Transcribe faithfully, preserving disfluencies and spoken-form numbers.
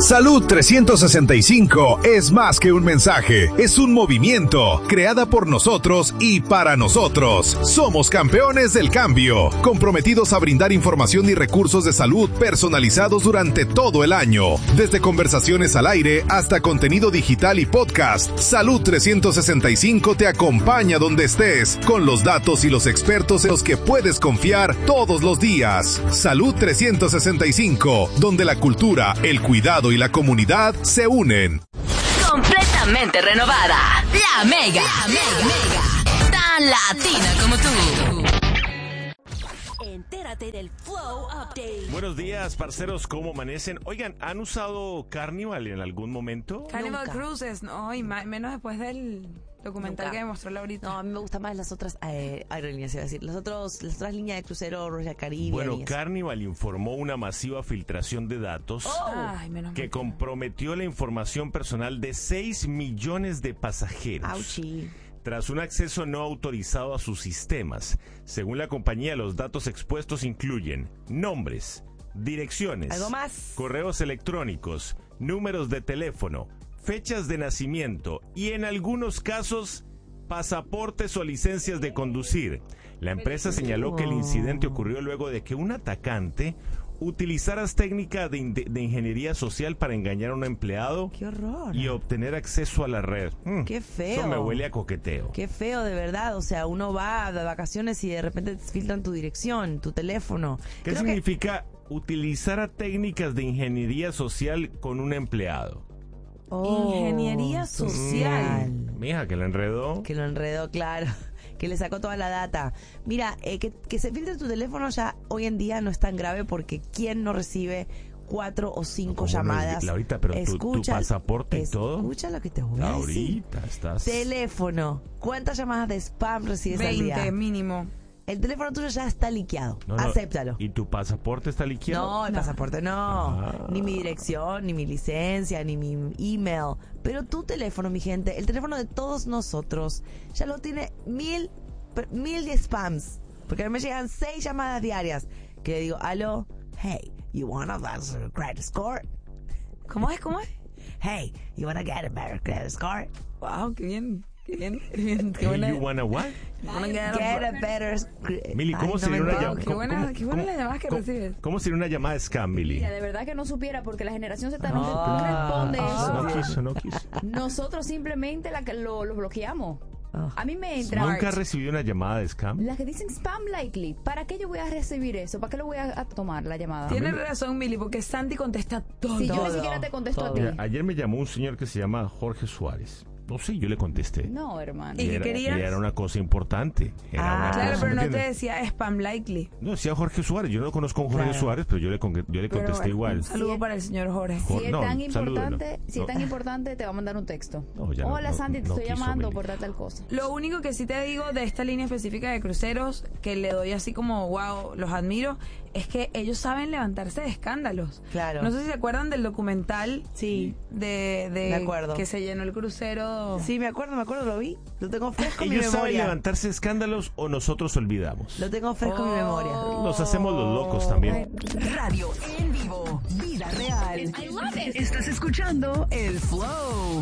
Salud trescientos sesenta y cinco es más que un mensaje, es un movimiento, creada por nosotros y para nosotros. Somos campeones del cambio, comprometidos a brindar información y recursos de salud personalizados durante todo el año. Desde conversaciones al aire hasta contenido digital y podcast, Salud trescientos sesenta y cinco te acompaña donde estés, con los datos y los expertos en los que puedes confiar todos los días. Salud trescientos sesenta y cinco, donde la cultura, el cuidado y la comunidad se unen. Completamente renovada. La Mega. La Mega. Mega. Tan latina como tú. Entérate del Flow Update. Buenos días, parceros, ¿cómo amanecen? Oigan, ¿han usado Carnival en algún momento? Carnival Nunca. Cruises, no, y ma- menos después del documental Nunca. que demostró Laurita. No, a mí me gustan más las otras eh, aerolíneas, iba a decir. Las, otros, las otras líneas de crucero, Royal Caribbean. Bueno, y eso. Carnival informó una masiva filtración de datos Ay, menos que mal. comprometió la información personal de seis millones de pasajeros. Auchi. Tras un acceso no autorizado a sus sistemas. Según la compañía, los datos expuestos incluyen nombres, direcciones, ¿Algo más? correos electrónicos, números de teléfono, fechas de nacimiento y en algunos casos pasaportes o licencias de conducir. La empresa señaló que el incidente ocurrió luego de que un atacante utilizara técnicas de, in- de ingeniería social para engañar a un empleado Qué horror. y obtener acceso a la red. Mm, Qué feo. Eso me huele a coqueteo. Qué feo, de verdad. O sea, uno va de vacaciones y de repente te filtran tu dirección, tu teléfono. ¿Qué Creo que- significa utilizar a técnicas de ingeniería social con un empleado? Oh, Ingeniería social. Mm. Mija, que la enredó. Que lo enredó, claro. Que le sacó toda la data. Mira, eh, que, que se filtre tu teléfono ya hoy en día no es tan grave porque ¿quién no recibe cuatro o cinco ¿Cómo no? llamadas? Laurita, pero tu- tu pasaporte y todo. Escucha lo que te voy a decir. Ahorita estás... Teléfono. ¿Cuántas llamadas de spam recibes al día? veinte mínimo. El teléfono tuyo ya está liqueado. No, no, Acéptalo. ¿Y tu pasaporte está liquidado? No, el No. pasaporte no. Ah. Ni mi dirección, ni mi licencia, ni mi email. Pero tu teléfono, mi gente, el teléfono de todos nosotros, ya lo tiene mil, per- mil de spams. Porque a mí me llegan seis llamadas diarias. Que le digo, aló, hey, you wanna advance your credit score? ¿Cómo es? ¿Cómo es? Hey, you wanna get a better credit score? Wow, qué bien. Qué bien. Qué bien. Qué Hey, buena. you wanna what? Wanna get Get a- a better score. Mili, ¿cómo Ay, no sería me una acuerdo. llamada? qué buena- qué buenas las llamadas que cómo- recibes. ¿Cómo sería una llamada scam, Mili? Mira, de verdad que no supiera porque la generación Z no, Ah. no responde eso. No quiso, no quiso. Nosotros simplemente la, que lo, lo bloqueamos. Ah. A mí me entra ¿Nunca has recibido una llamada de scam? las que dicen spam likely. ¿Para qué yo voy a recibir eso? ¿Para qué lo voy a, a tomar la llamada? Tienes razón, Mili, porque Sandy contesta todo. Si yo Todo, ni siquiera te contesto todo. a ti. Mira, ayer me llamó un señor que se llama Jorge Suárez. No sé, yo le contesté. No, hermano. ¿Y qué era, querías? y era una cosa importante. Era Ah, una Claro, cosa, pero ¿me no te entiendes? decía spam likely. No, decía Jorge Suárez. Yo no conozco a un Jorge Claro. Suárez, pero yo le, con- yo le Pero contesté bueno, igual. Un saludo Sí. para el señor Jorge. Jor- Si es no, tan salúdelo. importante, si No. es tan importante, te va a mandar un texto. No, ya no- Hola no- Sandy, te no estoy quiso, llamando Mili. por tal tal cosa. Lo único que sí te digo de esta línea específica de cruceros, que le doy así como, wow, los admiro, es que ellos saben levantarse de escándalos. Claro. No sé si se acuerdan del documental Sí. de, de Me acuerdo. que se llenó el crucero. Sí, me acuerdo, me acuerdo, lo vi. Lo tengo fresco en mi ¿Ellos saben memoria. levantarse de escándalos o nosotros olvidamos? Lo tengo fresco en mi memoria. Nos hacemos los locos también. Radio en vivo. Vida real. Estás escuchando el Flow.